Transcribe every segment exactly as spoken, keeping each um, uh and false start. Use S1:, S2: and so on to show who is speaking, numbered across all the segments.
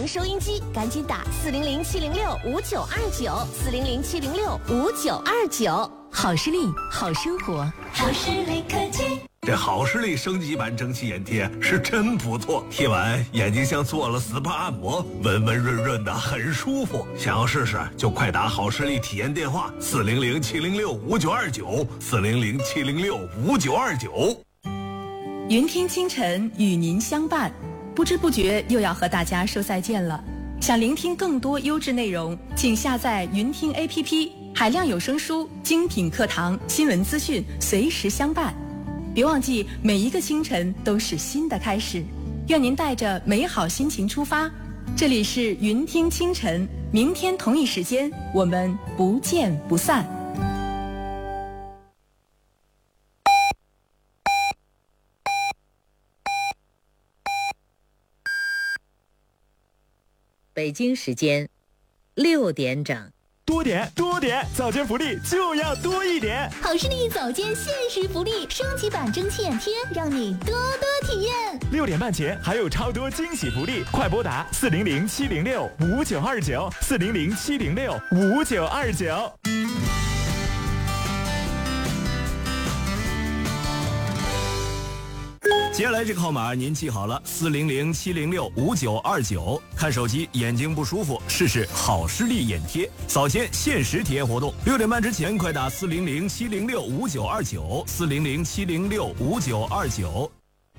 S1: 收音机，赶紧打四零零七零六五九二九，四零零七零六五九二九。好视力，好生活，
S2: 好视力科技。
S3: 这好视力升级版蒸汽眼贴是真不错，贴完眼睛像做了 S P A 按摩，温温润润的，很舒服。想要试试就快打好视力体验电话四零零七零六五九二九，四零零七零六五九二九。
S4: 云听清晨与您相伴，不知不觉又要和大家说再见了。想聆听更多优质内容，请下载云听 A P P， 海量有声书、精品课堂、新闻资讯，随时相伴。别忘记，每一个清晨都是新的开始。愿您带着美好心情出发。这里是云听清晨，明天同一时间我们不见不散。
S5: 北京时间六点整。
S6: 多点多点，早间福利就要多一点。
S2: 好视力早间限时福利，升级版蒸汽眼贴，让你多多体验。
S6: 六点半前还有超多惊喜福利，快拨打四零零七零六五九二九，四零零七零六五九二九。
S7: 接下来这个号码您记好了，四零零七零六五九二九。看手机眼睛不舒服，试试好视力眼贴，早间限时体验活动。六点半之前快打四零零七零六五九二九，四零零七零六五九二九。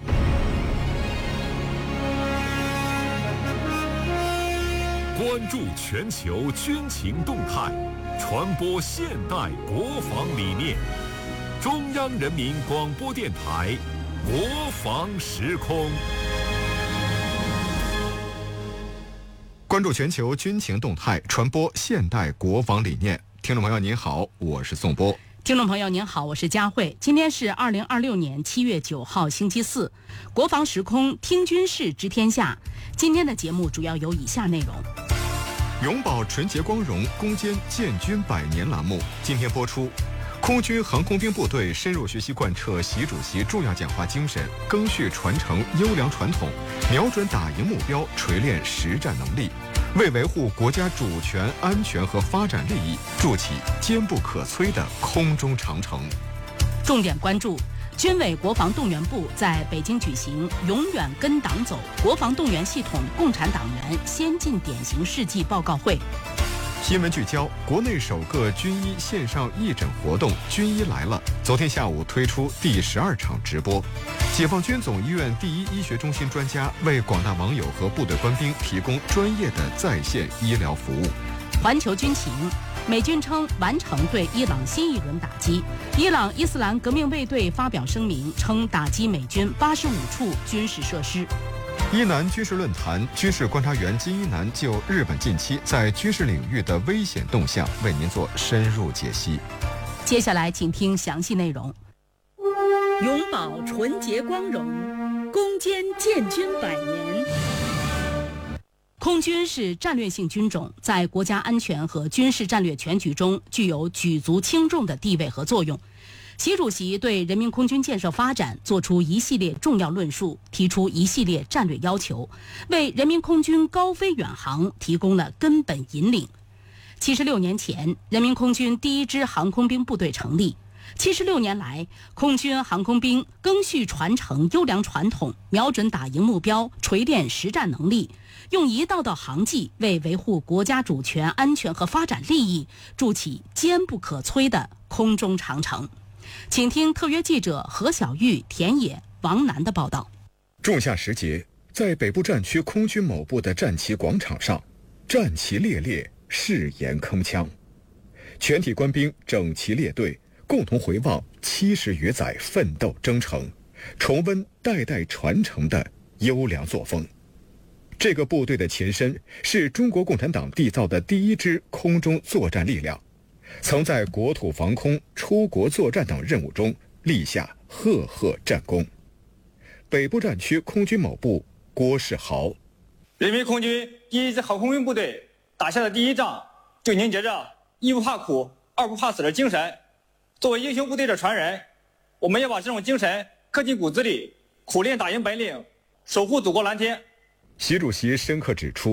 S8: 关注全球军情动态，传播现代国防理念。中央人民广播电台。国防时空，
S9: 关注全球军情动态，传播现代国防理念。听众朋友您好，我是宋波。
S10: 听众朋友您好，我是佳慧。今天是二零二六年七月九号星期四，国防时空听军事知天下。今天的节目主要有以下内容：
S9: 永葆纯洁光荣，攻坚建军百年栏目今天播出。空军航空兵部队深入学习贯彻习主席重要讲话精神，赓续传承优良传统，瞄准打赢目标，锤炼实战能力，为维护国家主权、安全和发展利益，筑起坚不可摧的空中长城。
S10: 重点关注：军委国防动员部在北京举行“永远跟党走”国防动员系统共产党员先进典型事迹报告会。
S9: 新闻聚焦：国内首个军医线上义诊活动“军医来了”，昨天下午推出第十二场直播。解放军总医院第一医学中心专家为广大网友和部队官兵提供专业的在线医疗服务。
S10: 环球军情：美军称完成对伊朗新一轮打击。伊朗伊斯兰革命卫队发表声明称，打击美军八十五处军事设施。
S9: 伊南军事论坛，军事观察员金一南就日本近期在军事领域的危险动向为您做深入解析。
S10: 接下来请听详细内容。
S5: 永葆纯洁光荣，攻坚建军百年。
S10: 空军是战略性军种，在国家安全和军事战略全局中具有举足轻重的地位和作用。习主席对人民空军建设发展作出一系列重要论述，提出一系列战略要求，为人民空军高飞远航提供了根本引领。七十六年前，人民空军第一支航空兵部队成立。七十六年来，空军航空兵赓续传承优良传统，瞄准打赢目标，锤炼实战能力，用一道道航迹为维护国家主权、安全和发展利益，筑起坚不可摧的空中长城。请听特约记者何小玉、田野、王楠的报道。
S9: 仲夏时节，在北部战区空军某部的战旗广场上，战旗猎猎，誓言铿锵，全体官兵整齐列队，共同回望七十余载奋斗征程，重温代代传承的优良作风。这个部队的前身是中国共产党缔造的第一支空中作战力量，曾在国土防空、出国作战等任务中立下赫赫战功。北部战区空军某部郭世豪：
S11: 人民空军第一支航空兵部队打下的第一仗，就凝结着一不怕苦、二不怕死的精神。作为英雄部队的传人，我们要把这种精神刻进骨子里，苦练打赢本领，守护祖国蓝天。
S9: 习主席深刻指出，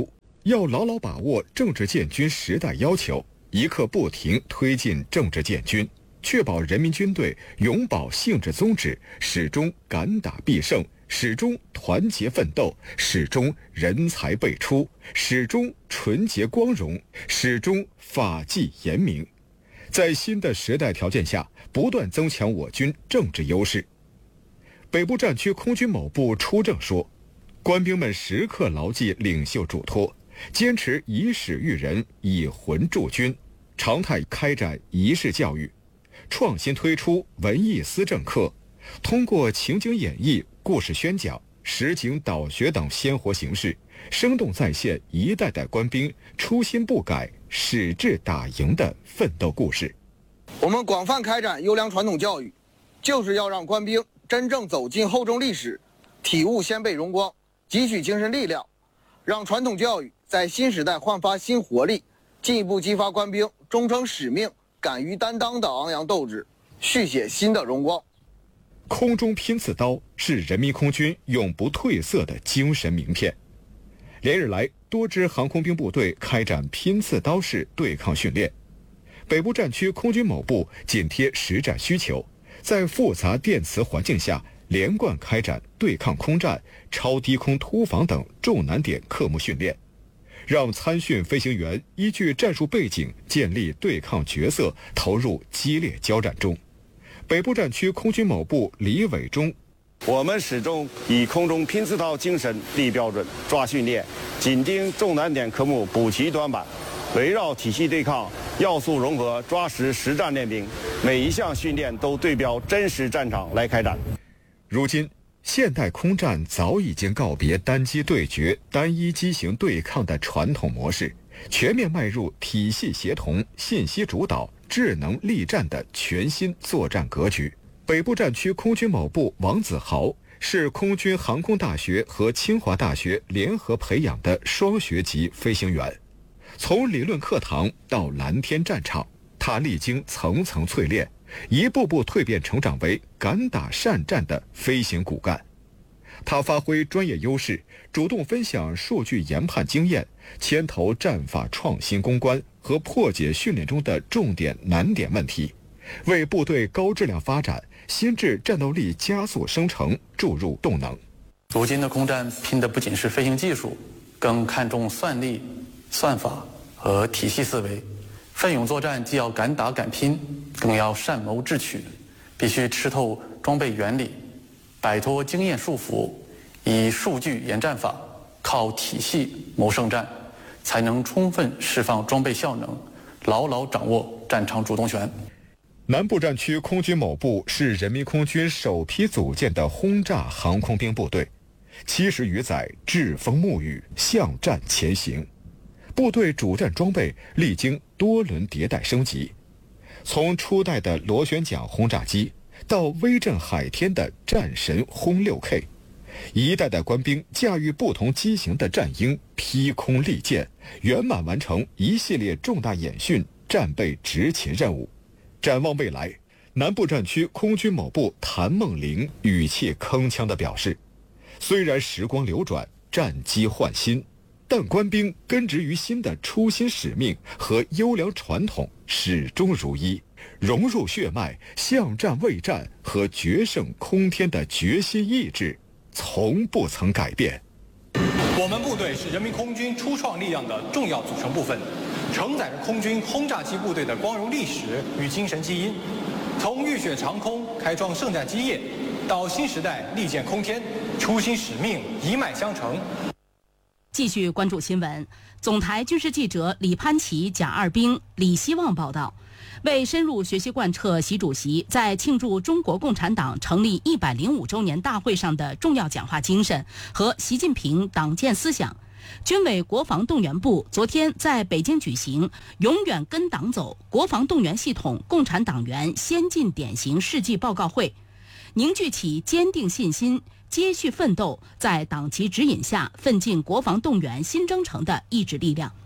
S9: 要牢牢把握政治建军时代要求，一刻不停推进政治建军，确保人民军队永葆性质宗旨，始终敢打必胜，始终团结奋斗，始终人才辈出，始终纯洁光荣，始终法纪严明。在新的时代条件下，不断增强我军政治优势。北部战区空军某部出政说，官兵们时刻牢记领袖嘱托，坚持以史育人，以魂铸军，常态开展仪式教育，创新推出文艺思政课，通过情景演绎、故事宣讲、实景导学等鲜活形式，生动再现一代代官兵初心不改、矢志打赢的奋斗故事。
S12: 我们广泛开展优良传统教育，就是要让官兵真正走进厚重历史，体悟先辈荣光，汲取精神力量，让传统教育在新时代焕发新活力，进一步激发官兵忠诚使命、敢于担当的昂扬斗志，续写新的荣光。
S9: 空中拼刺刀是人民空军永不褪色的精神名片。连日来，多支航空兵部队开展拼刺刀式对抗训练。北部战区空军某部紧贴实战需求，在复杂电磁环境下连贯开展对抗空战、超低空突防等重难点科目训练，让参训飞行员依据战术背景建立对抗角色，投入激烈交战中。北部战区空军某部李伟忠，
S13: 我们始终以空中拼刺刀精神立标准、抓训练，紧盯重难点科目补齐短板，围绕体系对抗、要素融合，抓实实战练兵，每一项训练都对标真实战场来开展。
S9: 如今，现代空战早已经告别单机对决、单一机型对抗的传统模式，全面迈入体系协同、信息主导、智能力战的全新作战格局。北部战区空军某部王子豪是空军航空大学和清华大学联合培养的双学级飞行员，从理论课堂到蓝天战场，他历经层层淬炼，一步步蜕变成长为敢打善战的飞行骨干。他发挥专业优势，主动分享数据研判经验，牵头战法创新攻关和破解训练中的重点难点问题，为部队高质量发展、心智战斗力加速生成注入动能。
S14: 如今的空战拼的不仅是飞行技术，更看重算力、算法和体系思维。奋勇作战既要敢打敢拼，更要善谋智取，必须吃透装备原理，摆脱经验束缚，以数据研战法，靠体系谋胜战，才能充分释放装备效能，牢牢掌握战场主动权。
S9: 南部战区空军某部是人民空军首批组建的轰炸航空兵部队，七十余载栉风沐雨，向战前行。部队主战装备历经多轮迭代升级，从初代的螺旋桨轰炸机到威震海天的战神轰 六K， 一代代官兵驾驭不同机型的战鹰劈空利剑，圆满完成一系列重大演训战备执勤任务。展望未来，南部战区空军某部谭梦玲语气铿锵地表示，虽然时光流转，战机换新，但官兵根植于心的初心使命和优良传统始终如一，融入血脉，向战卫战和决胜空天的决心意志从不曾改变。
S15: 我们部队是人民空军初创力量的重要组成部分，承载着空军轰炸机部队的光荣历史与精神基因。从浴血长空开创圣战基业，到新时代利剑空天，初心使命一脉相承。
S10: 继续关注新闻，总台军事记者李潘奇、贾二兵、李希望报道，为深入学习贯彻习主席在庆祝中国共产党成立一百零五周年大会上的重要讲话精神和习近平党建思想，军委国防动员部昨天在北京举行永远跟党走国防动员系统共产党员先进典型事迹报告会，凝聚起坚定信心、接续奋斗，在党旗指引下奋进国防动员新征程的意志力量。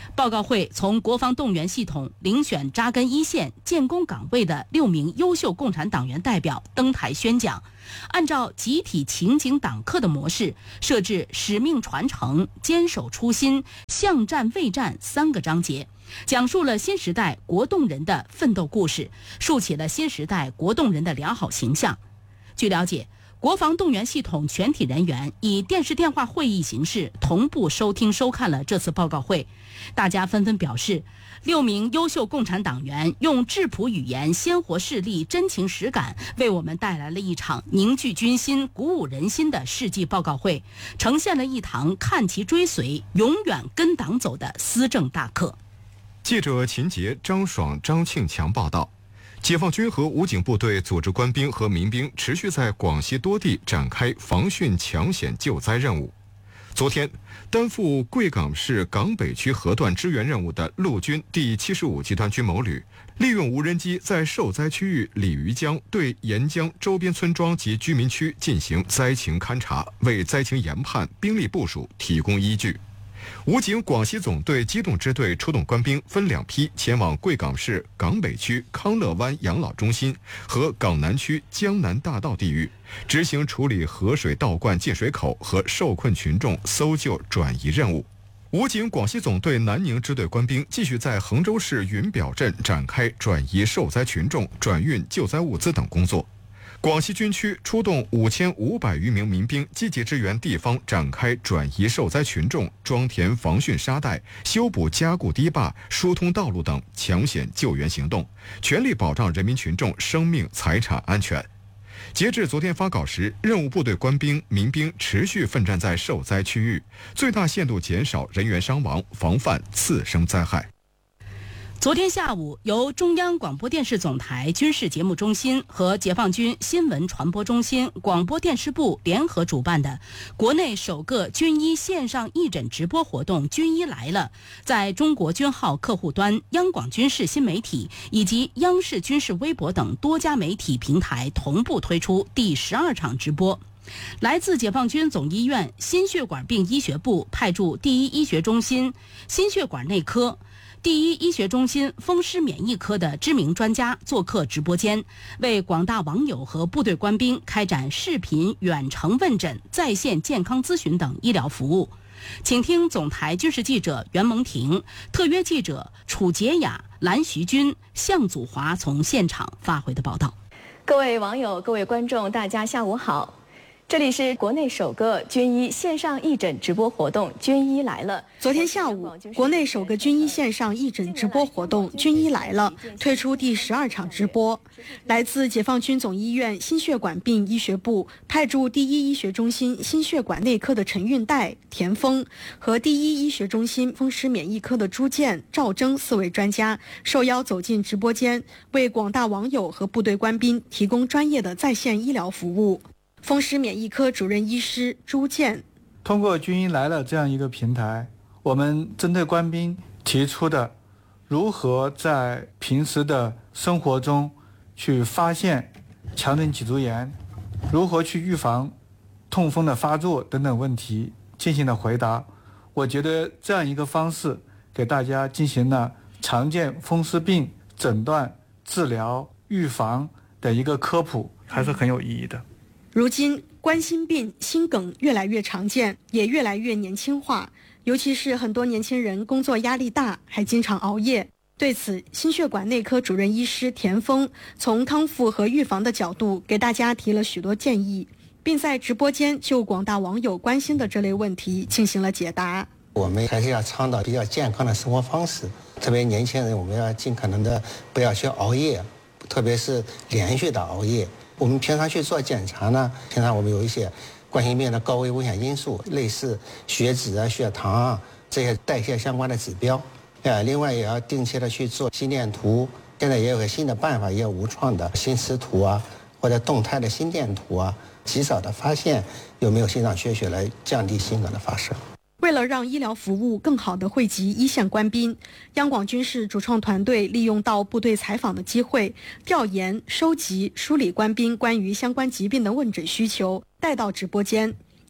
S10: 报告会从国防动员系统遴选扎根一线、建功岗位的六名优秀共产党员代表登台宣讲，按照集体情景党课的模式，设置使命传承、坚守初心、向战卫战三个章节，讲述了新时代国动人的奋斗故事，树起了新时代国动人的良好形象。据了解，国防动员系统全体人员以电视电话会议形式同步收听收看了这次报告会，大家纷纷表示，六名优秀共产党员用质朴语言、鲜活事例、真情实感，为我们带来了一场凝聚军心、鼓舞人心的世纪报告会，呈现了一堂看齐追随、永远跟党走的思政大课。
S9: 记者秦杰、张爽、张庆强报道。解放军和武警部队组织官兵和民兵持续在广西多地展开防汛抢险救灾任务。昨天，担负贵港市港北区河段支援任务的陆军第七十五集团军某旅，利用无人机在受灾区域鲤鱼江对沿江周边村庄及居民区进行灾情勘察，为灾情研判、兵力部署提供依据。武警广西总队机动支队出动官兵分两批前往贵港市港北区康乐湾养老中心和港南区江南大道地域，执行处理河水倒灌进水口和受困群众搜救转移任务。武警广西总队南宁支队官兵继续在衡州市云表镇展开转移受灾群众、转运救灾物资等工作。广西军区出动五千五百余名民兵，积极支援地方展开转移受灾群众、装填防汛沙袋、修补加固堤坝、疏通道路等抢险救援行动，全力保障人民群众生命财产安全。截至昨天发稿时，任务部队官兵、民兵持续奋战在受灾区域，最大限度减少人员伤亡，防范次生灾害。
S10: 昨天下午，由中央广播电视总台军事节目中心和解放军新闻传播中心广播电视部联合主办的国内首个军医线上义诊直播活动“军医来了”，在中国军号客户端、央广军事新媒体以及央视军事微博等多家媒体平台同步推出第十二场直播。来自解放军总医院心血管病医学部派驻第一医学中心心血管内科、第一医学中心风湿免疫科的知名专家做客直播间，为广大网友和部队官兵开展视频远程问诊、在线健康咨询等医疗服务。请听总台军事记者袁蒙婷、特约记者楚洁雅、蓝徐军、向祖华从现场发回的报道。
S16: 各位网友、各位观众，大家下午好。这里是国内首个军医线上义诊直播活动“军医来了”。
S17: 昨天下午，国内首个军医线上义诊直播活动“军医来了”推出第十二场直播。来自解放军总医院心血管病医学部派驻第一医学中心心血管内科的陈运代、田峰和第一医学中心风湿免疫科的朱建、赵征四位专家受邀走进直播间，为广大网友和部队官兵提供专业的在线医疗服务。风湿免疫科主任医师朱建，
S18: 通过军医来了这样一个平台，我们针对官兵提出的如何在平时的生活中去发现强韧脊柱炎，如何去预防痛风的发作等等问题进行了回答。我觉得这样一个方式给大家进行了常见风湿病诊断、治疗、预防的一个科普，还是很有意义的。
S17: 如今冠心病、心梗越来越常见，也越来越年轻化，尤其是很多年轻人工作压力大，还经常熬夜。对此，心血管内科主任医师田峰从康复和预防的角度给大家提了许多建议，并在直播间就广大网友关心的这类问题进行了解答。
S19: 我们还是要倡导比较健康的生活方式，特别年轻人，我们要尽可能的不要去熬夜，特别是连续的熬夜。我们平常去做检查呢，平常我们有一些冠心病的高危危险因素，类似血脂啊、血糖啊这些代谢相关的指标。呃，另外也要定期的去做心电图，现在也有个新的办法，也有无创的心室图啊，或者动态的心电图啊，及早的发现有没有心脏缺血，来降低心梗的发生。
S17: 为了让医疗服务更好地惠及一线官兵，央广军事主创团队利用到部队采访的机会，调研、收集、梳理官兵关于相关疾病的问诊需求，带到直播间。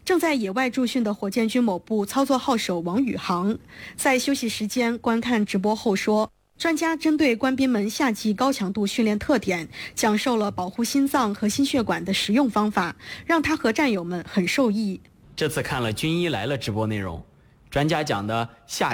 S17: 正在野外驻训的火箭军某部操作号手王宇航，在休息时间观看直播后说，专家针对官兵们夏季高强度训练特点，讲授了保护心脏和心血管的实用方法，让他和战友们很受益。
S20: 这次看了军医来了直播内容，专家讲的夏